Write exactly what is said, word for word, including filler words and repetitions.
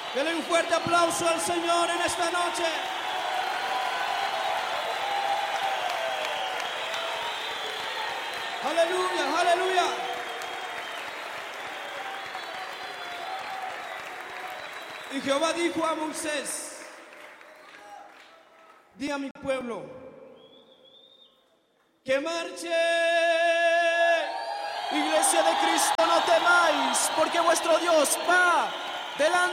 Denle un fuerte aplauso al Señor en esta noche. Aleluya, aleluya. Y Jehová dijo a Moisés: di a mi pueblo que marche. Iglesia de Cristo, no temáis, porque vuestro Dios va delante.